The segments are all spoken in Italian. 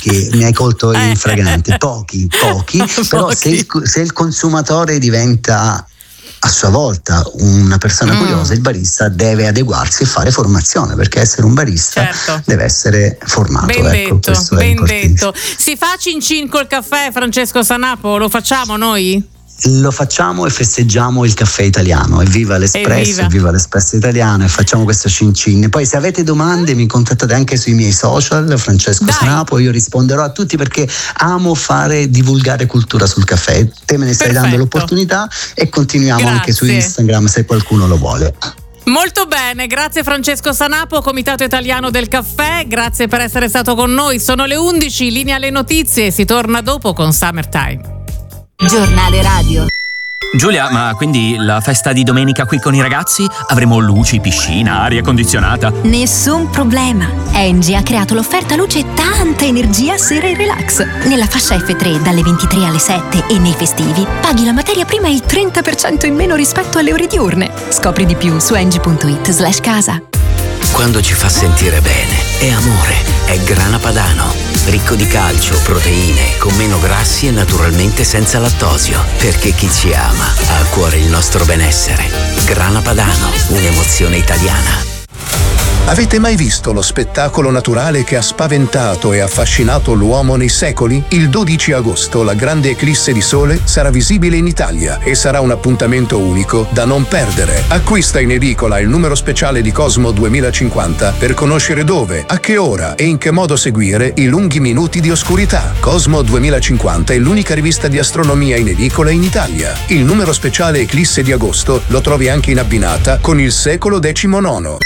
pochi, mi hai colto in fragante, pochi, però se il consumatore diventa a sua volta una persona curiosa, il barista deve adeguarsi e fare formazione, perché essere un barista deve essere formato. Ben detto. Si fa cin cin col caffè, Francesco Sanapo? Lo facciamo noi? Lo facciamo e festeggiamo il caffè italiano. Evviva l'espresso, evviva l'espresso italiano, e facciamo questo cin cin. Poi se avete domande mi contattate anche sui miei social, Francesco Sanapo, io risponderò a tutti, perché amo divulgare cultura sul caffè. Te me ne stai dando l'opportunità, e continuiamo anche su Instagram se qualcuno lo vuole. Molto bene, grazie Francesco Sanapo, Comitato Italiano del Caffè, grazie per essere stato con noi. Sono le 11, linea alle notizie, si torna dopo con Summertime. Giornale radio. Giulia, ma quindi la festa di domenica qui con i ragazzi? Avremo luci, piscina, aria condizionata? Nessun problema. Engie ha creato l'offerta luce e tanta energia sera e relax. Nella fascia F3 dalle 23 alle 7 e nei festivi paghi la materia prima il 30% in meno rispetto alle ore diurne. Scopri di più su engie.it/casa. Quando ci fa sentire bene, è amore, è Grana Padano. Ricco di calcio, proteine, con meno grassi e naturalmente senza lattosio. Perché chi ci ama ha a cuore il nostro benessere. Grana Padano, un'emozione italiana. Avete mai visto lo spettacolo naturale che ha spaventato e affascinato l'uomo nei secoli? Il 12 agosto la grande eclisse di sole sarà visibile in Italia e sarà un appuntamento unico da non perdere. Acquista in edicola il numero speciale di Cosmo 2050 per conoscere dove, a che ora e in che modo seguire i lunghi minuti di oscurità. Cosmo 2050 è l'unica rivista di astronomia in edicola in Italia. Il numero speciale eclisse di agosto lo trovi anche in abbinata con il secolo XIX.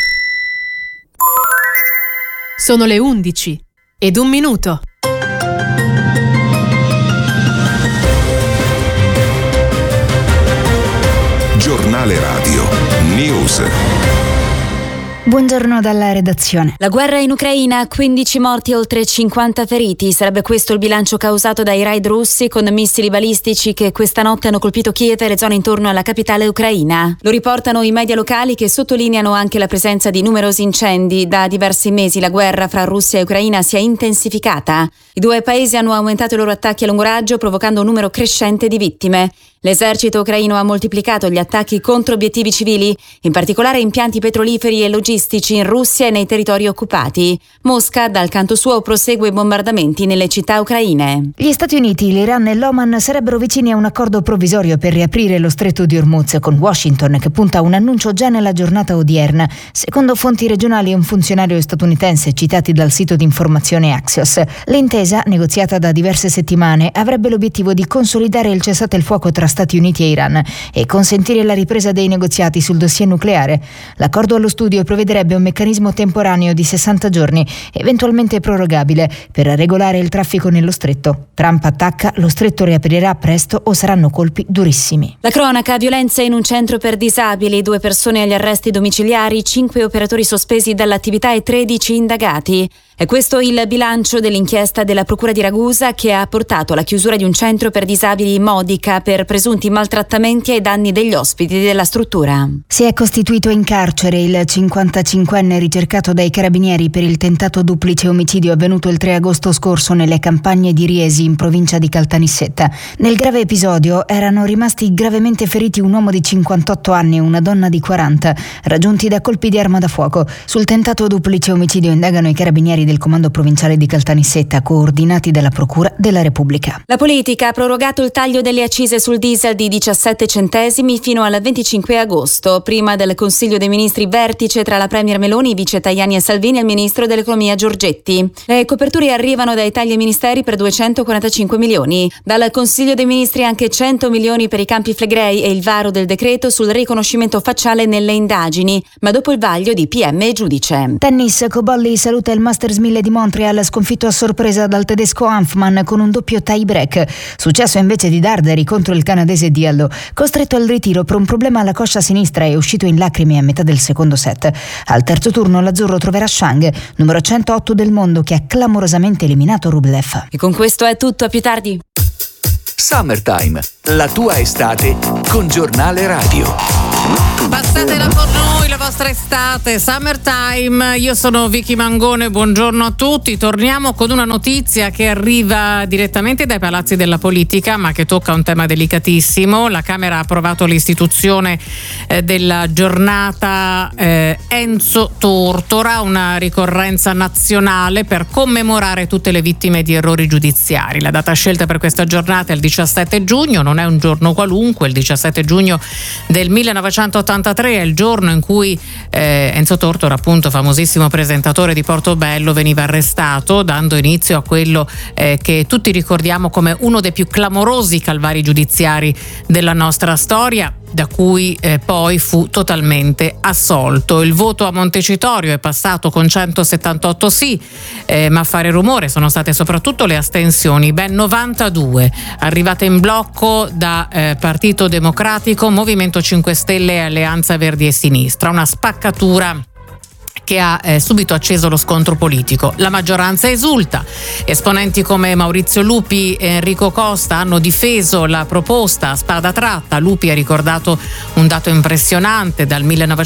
Sono le 11:01. Giornale radio. News. Buongiorno dalla redazione. La guerra in Ucraina, 15 morti e oltre 50 feriti. Sarebbe questo il bilancio causato dai raid russi con missili balistici che questa notte hanno colpito Kiev e le zone intorno alla capitale ucraina. Lo riportano i media locali, che sottolineano anche la presenza di numerosi incendi. Da diversi mesi la guerra fra Russia e Ucraina si è intensificata. I due paesi hanno aumentato i loro attacchi a lungo raggio, provocando un numero crescente di vittime. L'esercito ucraino ha moltiplicato gli attacchi contro obiettivi civili, in particolare impianti petroliferi e logistici in Russia e nei territori occupati. Mosca, dal canto suo, prosegue i bombardamenti nelle città ucraine. Gli Stati Uniti, l'Iran e l'Oman sarebbero vicini a un accordo provvisorio per riaprire lo stretto di Hormuz, con Washington che punta a un annuncio già nella giornata odierna. Secondo fonti regionali e un funzionario statunitense citati dal sito di informazione Axios, l'intesa, negoziata da diverse settimane, avrebbe l'obiettivo di consolidare il cessate il fuoco tra Stati Uniti e Iran e consentire la ripresa dei negoziati sul dossier nucleare. L'accordo allo studio prevederebbe un meccanismo temporaneo di 60 giorni, eventualmente prorogabile, per regolare il traffico nello stretto. Trump attacca: lo stretto riaprirà presto o saranno colpi durissimi. La cronaca: violenza in un centro per disabili, 2 persone agli arresti domiciliari, 5 operatori sospesi dall'attività e 13 indagati. È questo il bilancio dell'inchiesta della Procura di Ragusa, che ha portato alla chiusura di un centro per disabili Modica per presunti maltrattamenti ai danni degli ospiti della struttura. Si è costituito in carcere il 55enne ricercato dai carabinieri per il tentato duplice omicidio avvenuto il 3 agosto scorso nelle campagne di Riesi, in provincia di Caltanissetta. Nel grave episodio erano rimasti gravemente feriti un uomo di 58 anni e una donna di 40, raggiunti da colpi di arma da fuoco. Sul tentato duplice omicidio indagano i carabinieri del Comando Provinciale di Caltanissetta, coordinati dalla Procura della Repubblica. La politica ha prorogato il taglio delle accise sul diesel di 17 centesimi fino al 25 agosto, prima del Consiglio dei Ministri vertice tra la Premier Meloni, vice Tajani e Salvini e il Ministro dell'Economia Giorgetti. Le coperture arrivano dai tagli ai ministeri per 245 milioni. Dal Consiglio dei Ministri anche 100 milioni per i Campi Flegrei e il varo del decreto sul riconoscimento facciale nelle indagini, ma dopo il vaglio di PM e giudice. Tennis: Cobolli saluta il Masters 1000 di Montreal, sconfitto a sorpresa dal tedesco Hanfmann con un doppio tie break. Successo invece di Darderi contro il canadese Diallo, costretto al ritiro per un problema alla coscia sinistra e uscito in lacrime a metà del secondo set. Al terzo turno l'azzurro troverà Shang, numero 108 del mondo, che ha clamorosamente eliminato Rublev. E con questo è tutto, a più tardi. Summertime, la tua estate con Giornale radio. Passatela con noi la vostra estate, Summertime. Io sono Vicky Mangone, buongiorno a tutti. Torniamo con una notizia che arriva direttamente dai palazzi della politica, ma che tocca un tema delicatissimo. La Camera ha approvato l'istituzione della giornata Enzo Tortora, una ricorrenza nazionale per commemorare tutte le vittime di errori giudiziari. La data scelta per questa giornata è il 17 giugno, non è un giorno qualunque. Il 17 giugno del 1983 è il giorno in cui Enzo Tortora, appunto famosissimo presentatore di Portobello, veniva arrestato, dando inizio a quello che tutti ricordiamo come uno dei più clamorosi calvari giudiziari della nostra storia, da cui poi fu totalmente assolto. Il voto a Montecitorio è passato con 178 sì, ma a fare rumore sono state soprattutto le astensioni, ben 92, arrivate in blocco da Partito Democratico, Movimento 5 Stelle e Alleanza Verdi e Sinistra. Una spaccatura che ha subito acceso lo scontro politico. La maggioranza esulta. Esponenti come Maurizio Lupi e Enrico Costa hanno difeso la proposta a spada tratta. Lupi ha ricordato un dato impressionante: dal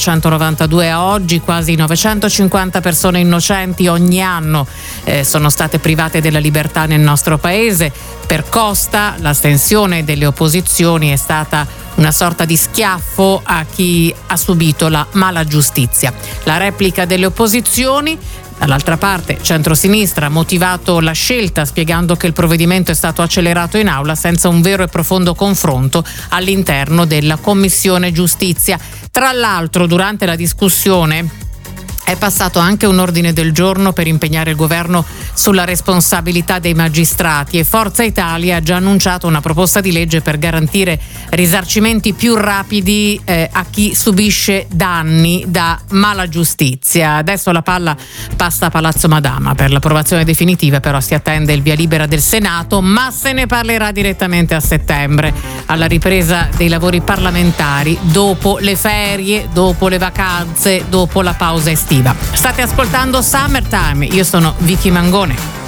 1992 a oggi quasi 950 persone innocenti ogni anno sono state private della libertà nel nostro paese. Per Costa l'astensione delle opposizioni è stata una sorta di schiaffo a chi ha subito la mala giustizia. La replica delle opposizioni, dall'altra parte centrosinistra, ha motivato la scelta spiegando che il provvedimento è stato accelerato in aula senza un vero e profondo confronto all'interno della Commissione Giustizia. Tra l'altro, durante la discussione è passato anche un ordine del giorno per impegnare il governo sulla responsabilità dei magistrati, e Forza Italia ha già annunciato una proposta di legge per garantire risarcimenti più rapidi a chi subisce danni da mala giustizia. Adesso la palla passa a Palazzo Madama per l'approvazione definitiva, però si attende il via libera del Senato, ma se ne parlerà direttamente a settembre, alla ripresa dei lavori parlamentari, dopo le ferie, dopo le vacanze, dopo la pausa estiva. State ascoltando Summertime, io sono Vicky Mangone.